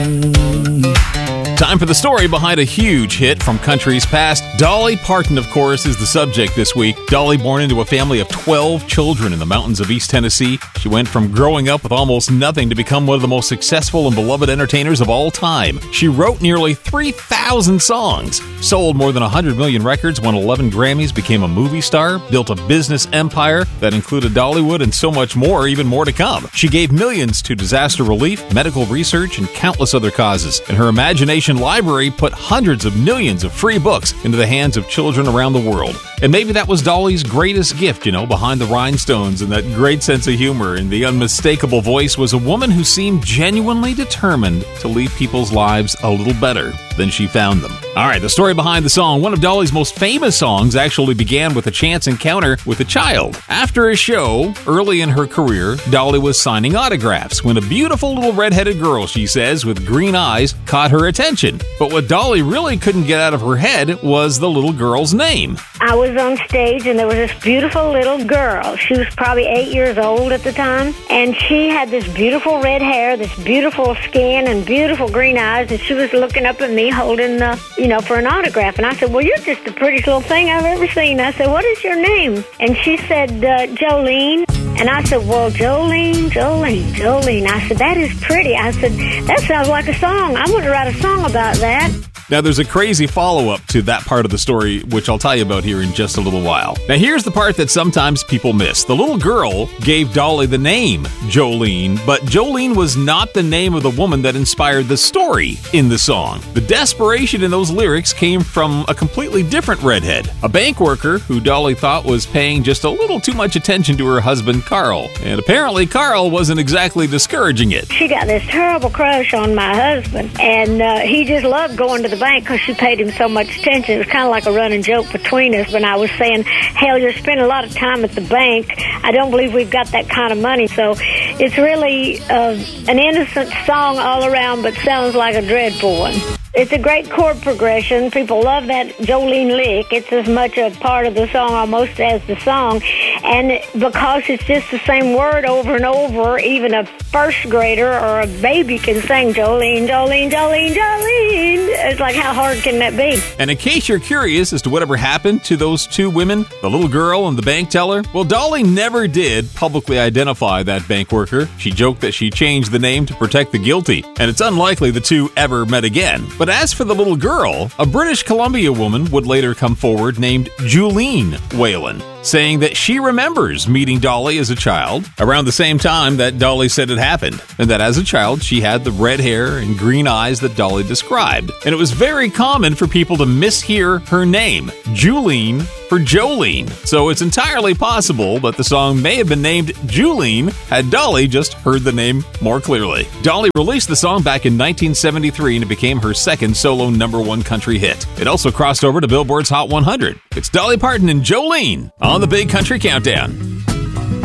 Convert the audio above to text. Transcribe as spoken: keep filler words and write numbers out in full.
Time for the story behind a huge hit from country's past. Dolly Parton, of course, is the subject this week. Dolly, born into a family of twelve children in the mountains of East Tennessee. She went from growing up with almost nothing to become one of the most successful and beloved entertainers of all time. She wrote nearly three thousand songs, sold more than one hundred million records, won eleven Grammys, became a movie star, built a business empire that included Dollywood and so much more, even more to come. She gave millions to disaster relief, medical research, and countless other causes. And her imagination library put hundreds of millions of free books into the hands of children around the world. And maybe that was Dolly's greatest gift, you know, behind the rhinestones and that great sense of humor and the unmistakable voice was a woman who seemed genuinely determined to leave people's lives a little better than she found them. All right, the story behind the song. One of Dolly's most famous songs actually began with a chance encounter with a child. After a show, early in her career, Dolly was signing autographs when a beautiful little redheaded girl, she says, with green eyes, caught her attention. But what Dolly really couldn't get out of her head was the little girl's name. I was on stage and there was this beautiful little girl. She was probably eight years old at the time. And she had this beautiful red hair, this beautiful skin, and beautiful green eyes. And she was looking up at me holding the, you know, for an autograph. And I said, well, you're just the prettiest little thing I've ever seen. I said, what is your name? And she said, uh, Jolene. And I said, well, Jolene, Jolene, Jolene. I said, that is pretty. I said, that sounds like a song. I'm going to write a song about that. Now, there's a crazy follow-up to that part of the story, which I'll tell you about here in just a little while. Now, here's the part that sometimes people miss. The little girl gave Dolly the name Jolene, but Jolene was not the name of the woman that inspired the story in the song. The desperation in those lyrics came from a completely different redhead, a bank worker who Dolly thought was paying just a little too much attention to her husband, Carl. And apparently, Carl wasn't exactly discouraging it. She got this terrible crush on my husband, and uh, he just loved going to the bank because she paid him so much attention. It was kind of like a running joke between us when I was saying, hell, you're spending a lot of time at the bank. I don't believe we've got that kind of money. So it's really uh, an innocent song all around, but sounds like a dreadful one. It's a great chord progression. People love that Jolene lick. It's as much a part of the song almost as the song. And because it's just the same word over and over, even a first grader or a baby can sing Jolene, Jolene, Jolene, Jolene. It's like, how hard can that be? And in case you're curious as to whatever happened to those two women, the little girl and the bank teller, well, Dolly never did publicly identify that bank worker. She joked that she changed the name to protect the guilty, and it's unlikely the two ever met again. But as for the little girl, a British Columbia woman would later come forward named Julene Whalen, saying that she remembers meeting Dolly as a child around the same time that Dolly said it happened, and that as a child she had the red hair and green eyes that Dolly described. And it was very common for people to mishear her name, Julene, for Jolene. So it's entirely possible that the song may have been named Julene had Dolly just heard the name more clearly. Dolly released the song back in nineteen seventy-three and it became her second solo number one country hit. It also crossed over to Billboard's Hot one hundred. It's Dolly Parton and Jolene on the Big Country Countdown.